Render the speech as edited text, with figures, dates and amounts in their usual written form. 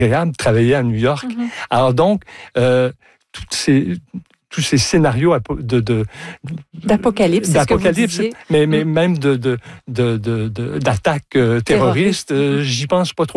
agréable de travailler à New York. Alors donc, tous ces scénarios d'apocalypse, mais même d'attaques terroristes, j'y pense pas trop.